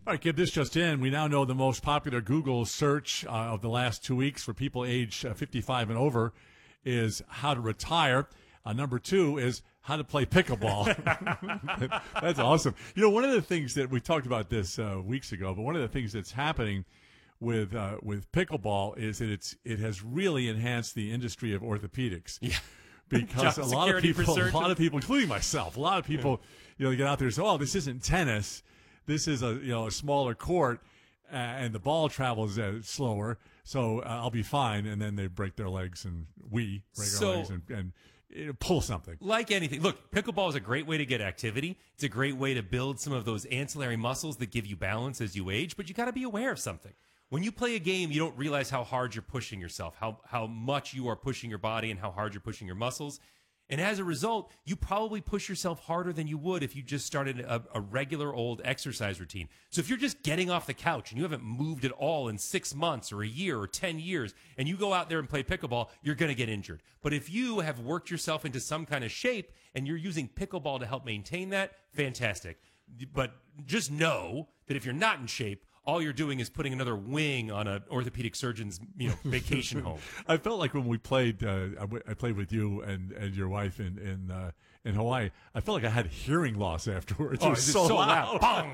All right, kid, this just in. We now know the most popular Google search of the last 2 weeks for people age 55 and over is how to retire. Number 2 is how to play pickleball. That's awesome. You know, one of the things that we talked about this weeks ago, but one of the things that's happening with pickleball is that it has really enhanced the industry of orthopedics. Yeah. Because a lot of people, including myself, they get out there and say, "Oh, this isn't tennis. This is a smaller court, and the ball travels slower, so I'll be fine." And then they break their legs, and we break our legs and pull something. Like anything, look, pickleball is a great way to get activity. It's a great way to build some of those ancillary muscles that give you balance as you age. But you got to be aware of something. When you play a game, you don't realize how hard you're pushing yourself, how much you are pushing your body and how hard you're pushing your muscles. And as a result, you probably push yourself harder than you would if you just started a regular old exercise routine. So if you're just getting off the couch and you haven't moved at all in 6 months or a year or 10 years, and you go out there and play pickleball, you're going to get injured. But if you have worked yourself into some kind of shape and you're using pickleball to help maintain that, fantastic. But just know that if you're not in shape, all you're doing is putting another wing on an orthopedic surgeon's, vacation home. I felt like when we played, I played with you and your wife in Hawaii. I felt like I had hearing loss afterwards. Oh, it was so loud. Bong.